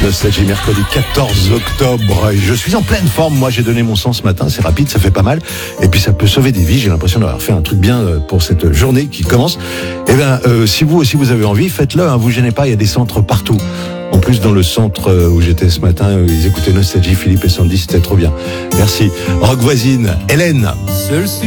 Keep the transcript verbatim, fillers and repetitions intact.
Nostalgie, mercredi quatorze octobre. Je suis en pleine forme. Moi, j'ai donné mon sang ce matin. C'est rapide, ça fait pas mal. Et puis, ça peut sauver des vies. J'ai l'impression d'avoir fait un truc bien pour cette journée qui commence. Eh bien, euh, si vous aussi vous avez envie, faites-le. Hein, vous gênez pas. Il y a des centres partout. En plus, dans le centre où j'étais ce matin, ils écoutaient Nostalgie, Philippe et Sandy. C'était trop bien. Merci. Rock voisine, Hélène.